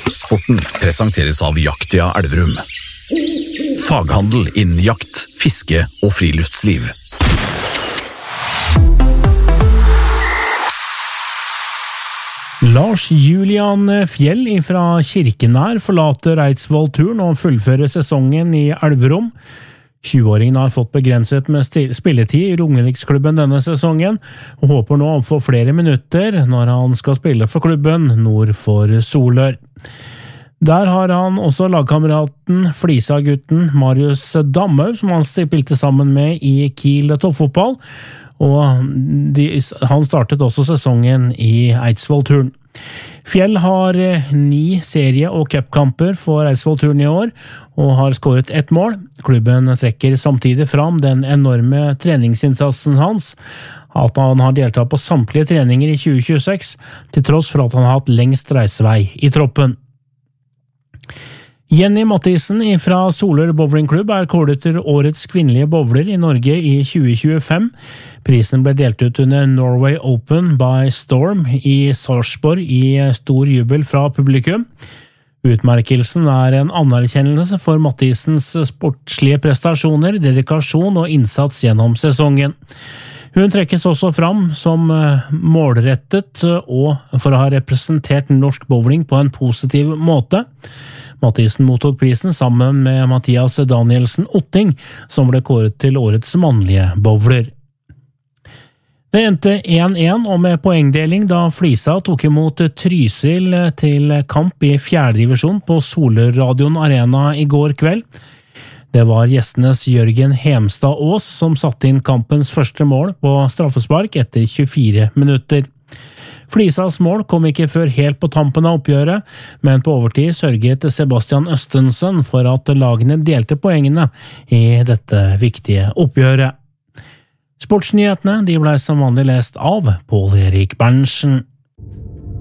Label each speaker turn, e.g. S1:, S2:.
S1: Sporten presenteres av Jaktia Elverum. Faghandel innen jakt, fiske og friluftsliv.
S2: Lars Julian Fjell fra Kirkenær forlater Eidsvoll-turen og fullfører sesongen i Elverum. 20-åringen har fått begrenset med spilletid i Romeriksklubben denne sesongen, og håper nå å få flere minutter når han skal spille for klubben nord for Solør. Der har han også lagkameraten Flisa-gutten Marius Damhaug, som han spilte sammen med i Kiel toppfotball, og han startet også sesongen i Eidsvoll-turen. Fjell har 9 serie- og cupkamper for Eidsvoll-turen i år, og har skåret 1 mål. Klubben trekker samtidig fram den enorme treningsinnsatsen hans, at han har deltatt på samtlige treninger i 2026, til tross for at han har hatt lengst reisevei i troppen. Jenny Mathisen fra Solør Bowlingklubb er kåret til årets kvinnelige bowler i Norge i 2025. Prisen ble delt ut under Norway Open by Storm i Sarpsborg i stor jubel fra publikum. Utmerkelsen er en anerkjennelse for Mathisens sportslige prestasjoner, dedikasjon og innsats gjennom sesongen. Hun trekkes også fram som målrettet og for å ha representert norsk bowling på en positiv måte. Mathisen mottok prisen sammen med Mathias Danielsen Otting, som ble kåret til årets mannlige bowler. Det endte 1-1 og med poengdeling da Flisa tok imot Trysil til kamp i 4. divisjon på Solør-radioen Arena i går kveld. Det var gjestenes Jørgen Hemstad Aas som satte inn kampens første mål på straffespark etter 24 minutter. Flisas mål kom ikke før helt på tampen av oppgjøret, men på overtid sørget Sebastian Østensen for at lagene delte poengene i dette viktige oppgjøret. Sportsnyhetene ble som vanlig lest av Pål Erik Berntsen.